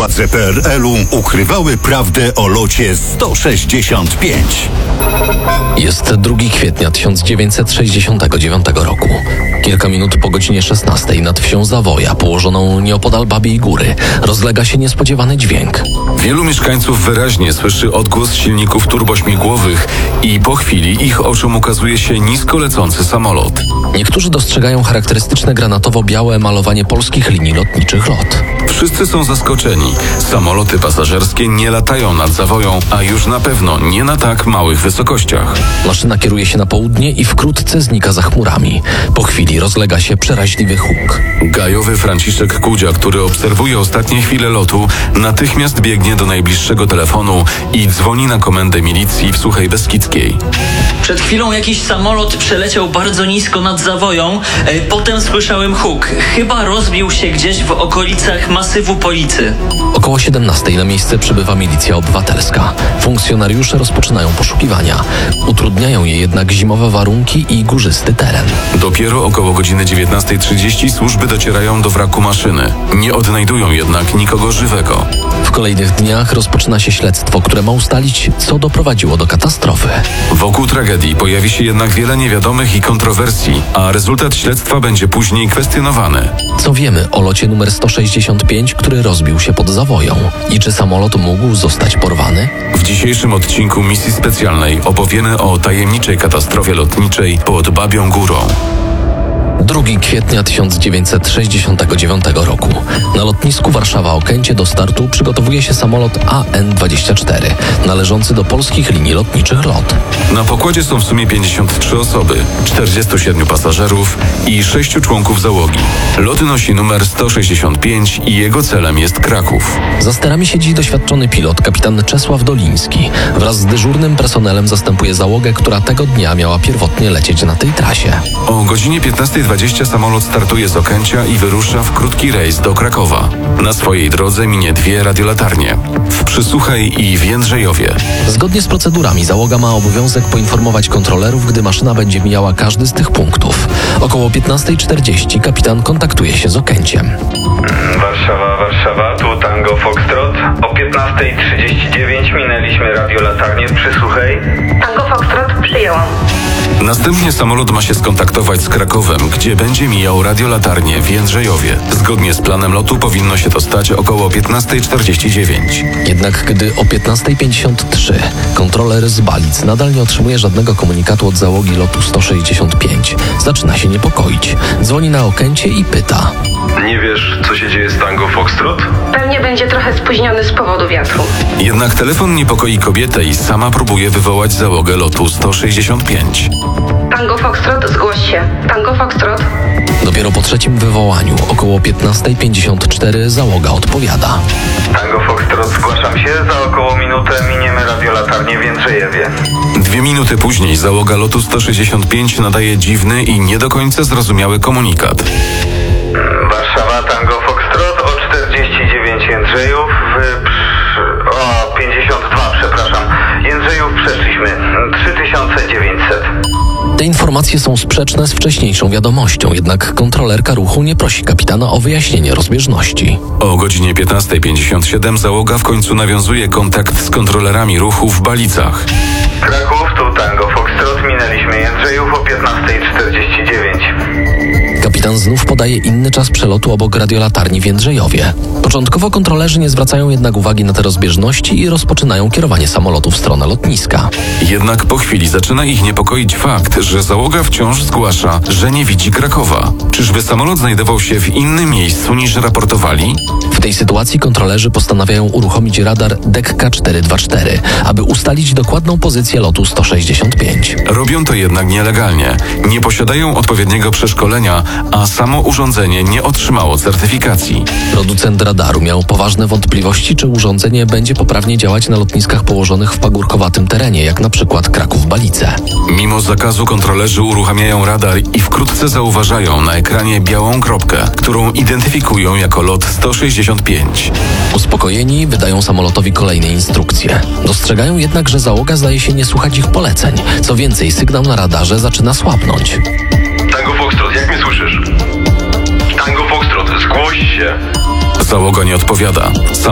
Władze PRL-u ukrywały prawdę o locie 165. Jest 2 kwietnia 1969 roku. Kilka minut po godzinie 16 nad wsią Zawoja, położoną nieopodal Babiej Góry, rozlega się niespodziewany dźwięk. Wielu mieszkańców wyraźnie słyszy odgłos silników turbośmigłowych i po chwili ich oczom ukazuje się nisko lecący samolot. Niektórzy dostrzegają charakterystyczne granatowo-białe malowanie polskich linii lotniczych LOT. Wszyscy są zaskoczeni. Samoloty pasażerskie nie latają nad Zawoją, a już na pewno nie na tak małych wysokościach. Maszyna kieruje się na południe i wkrótce znika za chmurami. Po chwili rozlega się przeraźliwy huk. Gajowy Franciszek Kudzia, który obserwuje ostatnie chwile lotu, natychmiast biegnie do najbliższego telefonu i dzwoni na komendę milicji w Suchej Beskidzkiej. Przed chwilą jakiś samolot przeleciał bardzo nisko nad Zawoją, potem słyszałem huk. Chyba rozbił się gdzieś w okolicach masywu Policy. Około 17 na miejsce przybywa milicja obywatelska. Funkcjonariusze rozpoczynają poszukiwania. Utrudniają je jednak zimowe warunki i górzysty teren. Dopiero około godziny 19:30 służby docierają do wraku maszyny. Nie odnajdują jednak nikogo żywego. W kolejnych dniach rozpoczyna się śledztwo, które ma ustalić, co doprowadziło do katastrofy. Wokół tragedii pojawi się jednak wiele niewiadomych i kontrowersji, a rezultat śledztwa będzie później kwestionowany. Co wiemy o locie numer 165, który rozbił się pod Zawoją? I czy samolot mógł zostać porwany? W dzisiejszym odcinku Misji Specjalnej opowiemy o tajemniczej katastrofie lotniczej pod Babią Górą. 2 kwietnia 1969 roku. Na lotnisku Warszawa-Okęcie do startu przygotowuje się samolot AN-24, należący do polskich linii lotniczych LOT. Na pokładzie są w sumie 53 osoby, 47 pasażerów i 6 członków załogi. Lot nosi numer 165 i jego celem jest Kraków. Za sterami siedzi doświadczony pilot, kapitan Czesław Doliński. Wraz z dyżurnym personelem zastępuje załogę, która tego dnia miała pierwotnie lecieć na tej trasie. O godzinie 15:20 samolot startuje z Okęcia i wyrusza w krótki rejs do Krakowa. Na swojej drodze minie 2 radiolatarnie w Przysłuchej i w Jędrzejowie. Zgodnie z procedurami załoga ma obowiązek poinformować kontrolerów, gdy maszyna będzie mijała każdy z tych punktów. Około 15:40 kapitan kontaktuje się z Okęciem. Warszawa, tu Tango Foxtrot. O 15:39 minęliśmy radiolatarnię w Przysłuchej. Tango Foxtrot, przyjęłam. Następnie samolot ma się skontaktować z Krakowem, gdzie będzie mijał radiolatarnię w Jędrzejowie. Zgodnie z planem lotu powinno się to stać około 15:49. Jednak gdy o 15:53 kontroler z Balic nadal nie otrzymuje żadnego komunikatu od załogi lotu 165, zaczyna się niepokoić. Dzwoni na Okęcie i pyta. Nie wiesz, co się dzieje z Tango Foxtrot? Pewnie będzie trochę spóźniony z powodu wiatru. Jednak telefon niepokoi kobietę i sama próbuje wywołać załogę lotu 165. Tango Foxtrot, zgłoś się. Tango Foxtrot. Dopiero po trzecim wywołaniu, około 15:54 załoga odpowiada. Tango Foxtrot, zgłaszam się. Za około minutę miniemy radiolatarnię w Jędrzejewie. 2 minuty później załoga lotu 165 nadaje dziwny i nie do końca zrozumiały komunikat. Warszawa, Tango Foxtrot, o 49 Jędrzejów, o 52, przepraszam. Jędrzejów przeszliśmy, 3900. Te informacje są sprzeczne z wcześniejszą wiadomością, jednak kontrolerka ruchu nie prosi kapitana o wyjaśnienie rozbieżności. O godzinie 15:57 załoga w końcu nawiązuje kontakt z kontrolerami ruchu w Balicach. Kraków, tu Tango Foxtrot, minęliśmy Jędrzejów o 15:49. Kapitan znów podaje inny czas przelotu obok radiolatarni w Jędrzejowie. Początkowo kontrolerzy nie zwracają jednak uwagi na te rozbieżności i rozpoczynają kierowanie samolotu w stronę lotniska. Jednak po chwili zaczyna ich niepokoić fakt, że załoga wciąż zgłasza, że nie widzi Krakowa. Czyżby samolot znajdował się w innym miejscu niż raportowali? W tej sytuacji kontrolerzy postanawiają uruchomić radar DECK 424, aby ustalić dokładną pozycję lotu 165. Robią to jednak nielegalnie. Nie posiadają odpowiedniego przeszkolenia, a samo urządzenie nie otrzymało certyfikacji. Producent radaru miał poważne wątpliwości, czy urządzenie będzie poprawnie działać na lotniskach położonych w pagórkowatym terenie, jak na przykład Kraków-Balice. Mimo zakazu kontrolerzy uruchamiają radar i wkrótce zauważają na ekranie białą kropkę, którą identyfikują jako lot 165. Uspokojeni wydają samolotowi kolejne instrukcje. Dostrzegają jednak, że załoga zdaje się nie słuchać ich poleceń. Co więcej, sygnał na radarze zaczyna słabnąć. Tango Foxtrot, jak mnie słyszysz? Tango Foxtrot, zgłoś się. Załoga nie odpowiada.